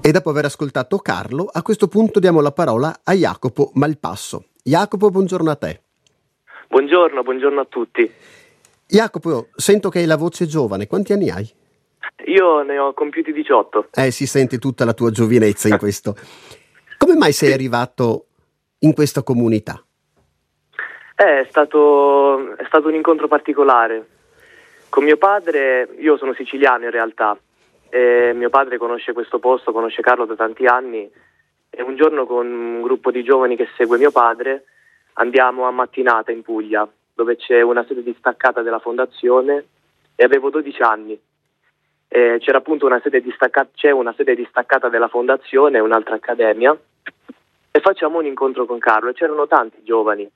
E dopo aver ascoltato Carlo, a questo punto diamo la parola a Jacopo Malpasso. Jacopo, buongiorno a te. Buongiorno a tutti. Jacopo, sento che hai la voce giovane. Quanti anni hai? Io ne ho compiuti 18. Si sente tutta la tua giovinezza in questo. Come mai sei arrivato in questa comunità? È stato un incontro particolare. Con mio padre, io sono siciliano in realtà, e mio padre conosce questo posto, conosce Carlo da tanti anni, e un giorno con un gruppo di giovani che segue mio padre andiamo a Mattinata in Puglia, dove c'è una sede distaccata della fondazione, e avevo 12 anni. C'era appunto c'è una sede distaccata della fondazione, un'altra accademia, e facciamo un incontro con Carlo, e c'erano tanti giovani.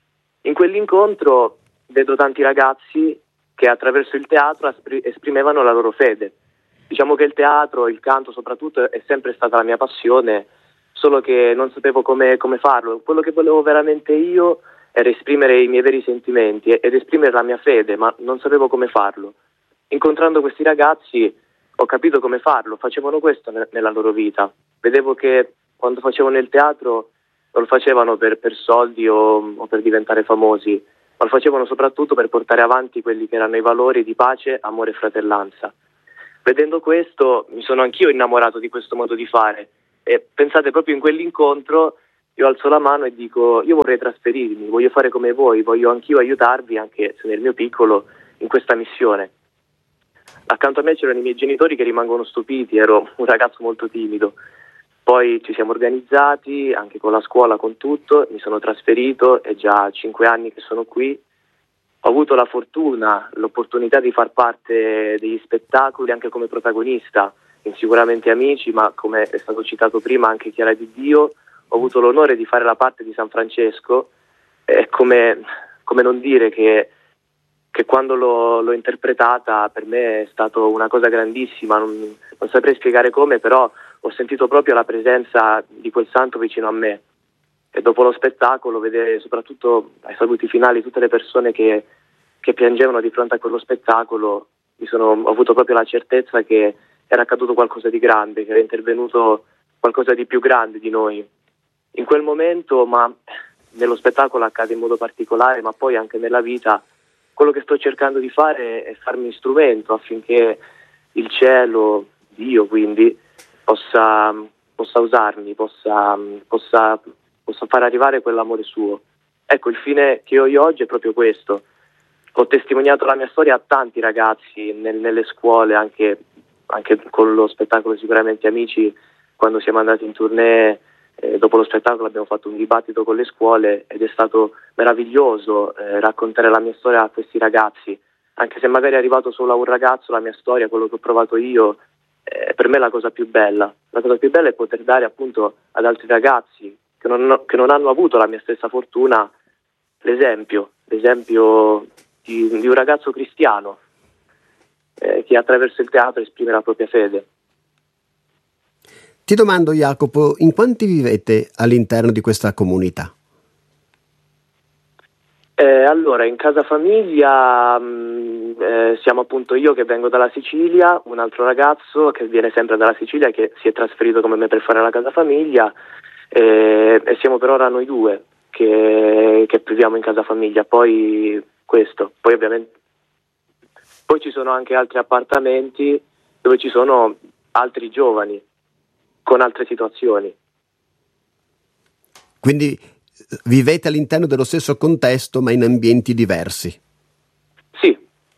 In quell'incontro vedo tanti ragazzi che attraverso il teatro esprimevano la loro fede. Diciamo che il teatro, il canto soprattutto, è sempre stata la mia passione, solo che non sapevo come farlo. Quello che volevo veramente io era esprimere i miei veri sentimenti ed esprimere la mia fede, ma non sapevo come farlo. Incontrando questi ragazzi ho capito come farlo, facevano questo nella loro vita. Vedevo che quando facevano il teatro non lo facevano per soldi o per diventare famosi, ma lo facevano soprattutto per portare avanti quelli che erano i valori di pace, amore e fratellanza. Vedendo questo mi sono anch'io innamorato di questo modo di fare, e pensate, proprio in quell'incontro io alzo la mano e dico: io vorrei trasferirmi, voglio fare come voi, voglio anch'io aiutarvi, anche se nel mio piccolo, in questa missione. Accanto a me c'erano i miei genitori che rimangono stupiti, ero un ragazzo molto timido. Poi ci siamo organizzati, anche con la scuola, con tutto, mi sono trasferito, è già 5 anni che sono qui. Ho avuto la fortuna, l'opportunità di far parte degli spettacoli anche come protagonista, in Sicuramente Amici, ma come è stato citato prima anche Chiara di Dio. Ho avuto l'onore di fare la parte di San Francesco, come non dire che quando l'ho interpretata per me è stato una cosa grandissima, non saprei spiegare come, però ho sentito proprio la presenza di quel santo vicino a me. E dopo lo spettacolo, vedere soprattutto ai saluti finali tutte le persone che piangevano di fronte a quello spettacolo, ho avuto proprio la certezza che era accaduto qualcosa di grande, che era intervenuto qualcosa di più grande di noi. In quel momento, ma nello spettacolo accade in modo particolare, ma poi anche nella vita, quello che sto cercando di fare è farmi strumento affinché il cielo, Dio quindi, possa usarmi, possa far arrivare quell'amore suo. Ecco, il fine che ho io oggi è proprio questo. Ho testimoniato la mia storia a tanti ragazzi nelle scuole, anche con lo spettacolo Sicuramente Amici, quando siamo andati in tournée. Dopo lo spettacolo abbiamo fatto un dibattito con le scuole ed è stato meraviglioso raccontare la mia storia a questi ragazzi, anche se magari è arrivato solo a un ragazzo la mia storia, quello che ho provato io. Per me la cosa più bella è poter dare appunto ad altri ragazzi che non hanno avuto la mia stessa fortuna l'esempio di un ragazzo cristiano che attraverso il teatro esprime la propria fede. Ti domando, Jacopo, in quanti vivete all'interno di questa comunità? Allora, in casa famiglia siamo appunto io che vengo dalla Sicilia, un altro ragazzo che viene sempre dalla Sicilia, che si è trasferito come me per fare la casa famiglia, e siamo per ora noi due che viviamo in casa famiglia. Poi ovviamente poi ci sono anche altri appartamenti dove ci sono altri giovani con altre situazioni. Quindi vivete all'interno dello stesso contesto ma in ambienti diversi. Sì.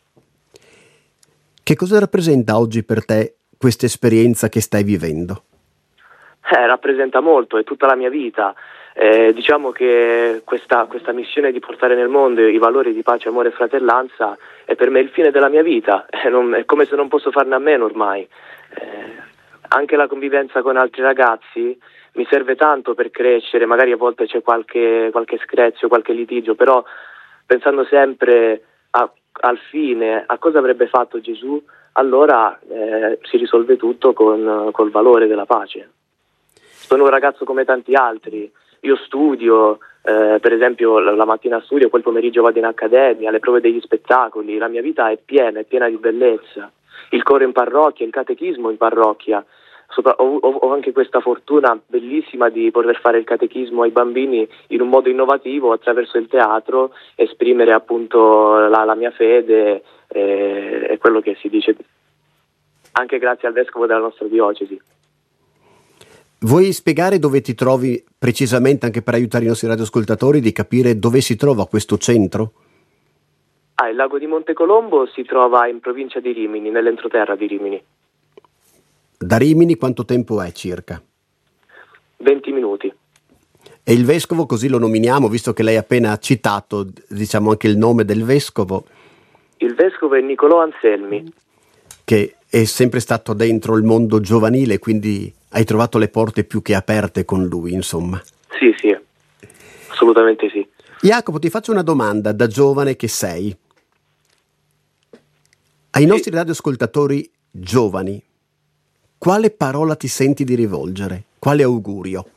Che cosa rappresenta oggi per te questa esperienza che stai vivendo? Rappresenta molto, è tutta la mia vita. Diciamo che questa missione di portare nel mondo i valori di pace, amore e fratellanza è per me il fine della mia vita. È come se non posso farne a meno ormai. Anche la convivenza con altri ragazzi mi serve tanto per crescere. Magari a volte c'è qualche screzio, qualche litigio, però pensando sempre al fine, a cosa avrebbe fatto Gesù, allora si risolve tutto col valore della pace. Sono un ragazzo come tanti altri, io studio, per esempio la mattina studio, poi il pomeriggio vado in accademia, alle prove degli spettacoli, la mia vita è piena di bellezza. Il coro in parrocchia, il catechismo in parrocchia, ho anche questa fortuna bellissima di poter fare il catechismo ai bambini in un modo innovativo attraverso il teatro, esprimere appunto la mia fede e quello che si dice, anche grazie al vescovo della nostra diocesi. Vuoi spiegare dove ti trovi precisamente, anche per aiutare i nostri radioascoltatori di capire dove si trova questo centro? Il lago di Montecolombo si trova in provincia di Rimini, nell'entroterra di Rimini. Da Rimini quanto tempo è circa? 20 minuti. E il vescovo, così lo nominiamo, visto che lei ha appena citato, diciamo anche il nome del vescovo. Il vescovo è Niccolò Anselmi. Che è sempre stato dentro il mondo giovanile, quindi hai trovato le porte più che aperte con lui, insomma. Sì, assolutamente sì. Jacopo, ti faccio una domanda da giovane che sei. Ai nostri radioascoltatori giovani, quale parola ti senti di rivolgere? Quale augurio?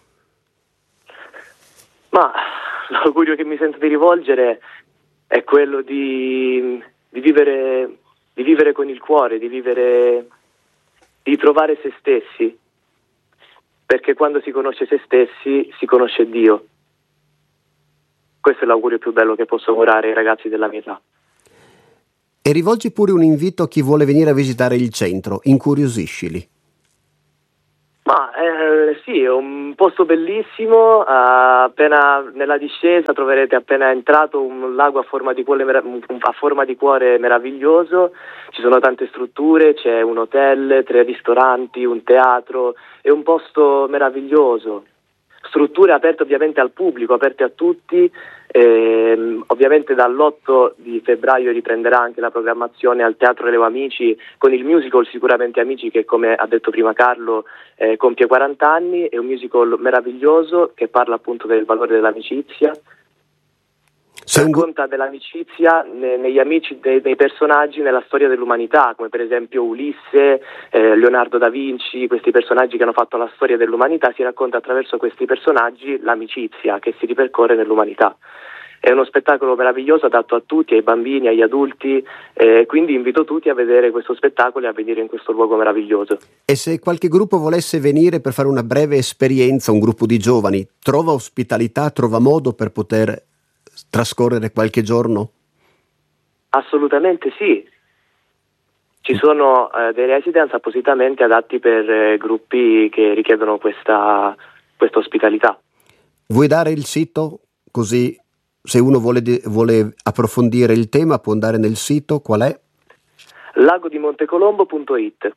Ma l'augurio che mi sento di rivolgere è quello di vivere con il cuore, di trovare se stessi, perché quando si conosce se stessi si conosce Dio. Questo è l'augurio più bello che posso augurare ai ragazzi della mia età. E rivolgi pure un invito a chi vuole venire a visitare il centro, incuriosiscili. Ma sì, è un posto bellissimo, appena nella discesa troverete appena entrato un lago a forma di cuore meraviglioso, ci sono tante strutture, c'è un hotel, 3 ristoranti, un teatro, è un posto meraviglioso. Strutture aperte ovviamente al pubblico, aperte a tutti, ovviamente dall'8 di febbraio riprenderà anche la programmazione al Teatro Leo Amici con il musical Sicuramente Amici, che come ha detto prima Carlo compie 40 anni, è un musical meraviglioso che parla appunto del valore dell'amicizia. Racconta dell'amicizia negli amici, dei personaggi nella storia dell'umanità, come per esempio Ulisse, Leonardo da Vinci, questi personaggi che hanno fatto la storia dell'umanità. Si racconta attraverso questi personaggi l'amicizia che si ripercorre nell'umanità. È uno spettacolo meraviglioso, adatto a tutti, ai bambini, agli adulti, quindi invito tutti a vedere questo spettacolo e a venire in questo luogo meraviglioso. E se qualche gruppo volesse venire per fare una breve esperienza, un gruppo di giovani, trova ospitalità, trova modo per poter trascorrere qualche giorno? Assolutamente sì. Ci sono dei residence appositamente adatti per gruppi che richiedono questa ospitalità. Vuoi dare il sito? Così se uno vuole approfondire il tema può andare nel sito. Qual è? lagodimontecolombo.it.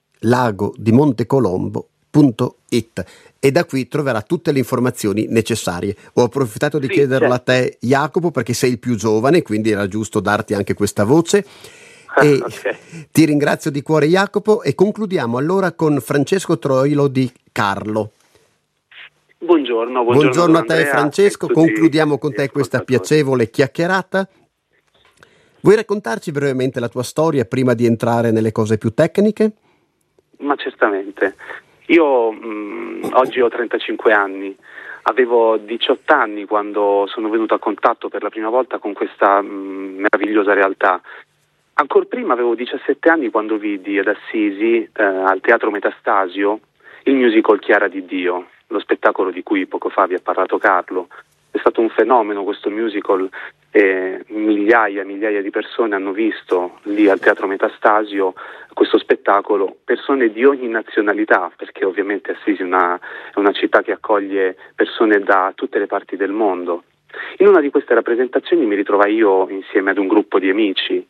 lagodimontecolombo.it. E da qui troverà tutte le informazioni necessarie. Ho approfittato di chiederlo a te, Jacopo, perché sei il più giovane, quindi era giusto darti anche questa voce. E okay. Ti ringrazio di cuore, Jacopo, e concludiamo allora con Francesco Troilo di Carlo. Buongiorno a te, Francesco. Concludiamo con te questa piacevole chiacchierata. Vuoi raccontarci brevemente la tua storia prima di entrare nelle cose più tecniche? Ma certamente. Io oggi ho 35 anni, avevo 18 anni quando sono venuto a contatto per la prima volta con questa meravigliosa realtà. Ancora prima avevo 17 anni quando vidi ad Assisi, al Teatro Metastasio, il musical Chiara di Dio, lo spettacolo di cui poco fa vi ha parlato Carlo. È stato un fenomeno questo musical e migliaia di persone hanno visto lì al Teatro Metastasio questo spettacolo, persone di ogni nazionalità, perché ovviamente Assisi è una città che accoglie persone da tutte le parti del mondo. In una di queste rappresentazioni mi ritrovai io insieme ad un gruppo di amici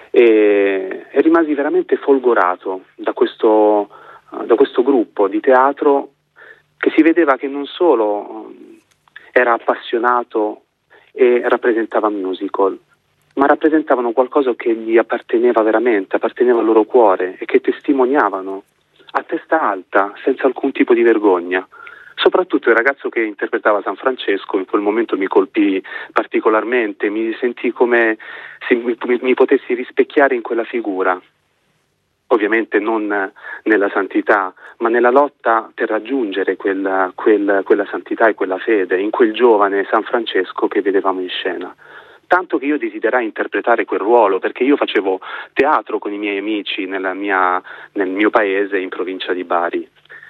e rimasi veramente folgorato da questo gruppo di teatro, che si vedeva che non solo era appassionato e rappresentava musical, ma rappresentavano qualcosa che gli apparteneva veramente, apparteneva al loro cuore e che testimoniavano a testa alta, senza alcun tipo di vergogna. Soprattutto il ragazzo che interpretava San Francesco in quel momento mi colpì particolarmente, mi sentii come se mi potessi rispecchiare in quella figura. Ovviamente non nella santità, ma nella lotta per raggiungere quella santità e quella fede, in quel giovane San Francesco che vedevamo in scena. Tanto che io desiderai interpretare quel ruolo, perché io facevo teatro con i miei amici nel mio paese in provincia di Bari.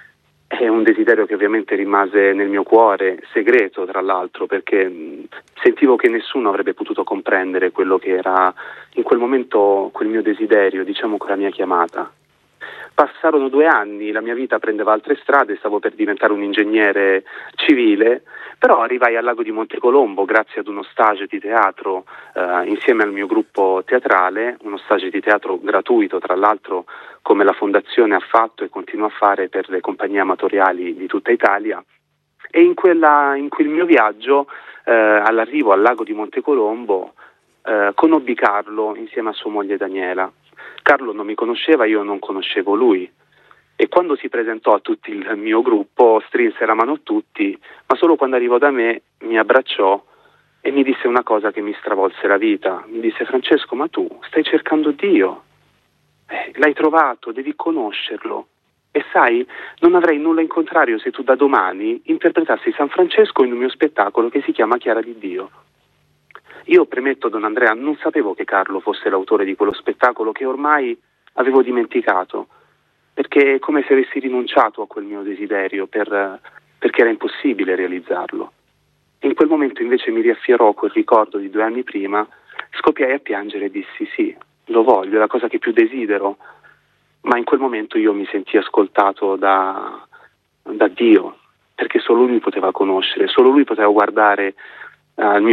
È un desiderio che ovviamente rimase nel mio cuore, segreto tra l'altro, perché sentivo che nessuno avrebbe potuto comprendere quello che era in quel momento quel mio desiderio, diciamo quella mia chiamata. Passarono 2 anni, la mia vita prendeva altre strade, stavo per diventare un ingegnere civile, però arrivai al Lago di Montecolombo grazie ad uno stage di teatro insieme al mio gruppo teatrale, uno stage di teatro gratuito tra l'altro, come la fondazione ha fatto e continua a fare per le compagnie amatoriali di tutta Italia. E in quel mio viaggio, all'arrivo al Lago di Montecolombo, conobbi Carlo insieme a sua moglie Daniela. Carlo non mi conosceva, io non conoscevo lui, e quando si presentò a tutto il mio gruppo strinse la mano a tutti, ma solo quando arrivò da me mi abbracciò e mi disse una cosa che mi stravolse la vita. Mi disse: Francesco, ma tu stai cercando Dio, l'hai trovato, devi conoscerlo, e sai, non avrei nulla in contrario se tu da domani interpretassi San Francesco in un mio spettacolo che si chiama Chiara di Dio. Io premetto, Don Andrea, non sapevo che Carlo fosse l'autore di quello spettacolo che ormai avevo dimenticato, perché è come se avessi rinunciato a quel mio desiderio perché era impossibile realizzarlo. In quel momento invece mi riaffiorò quel ricordo di 2 anni prima, scoppiai a piangere e dissi sì, lo voglio, è la cosa che più desidero, ma in quel momento io mi sentii ascoltato da Dio, perché solo Lui poteva conoscere, solo Lui poteva guardare al mio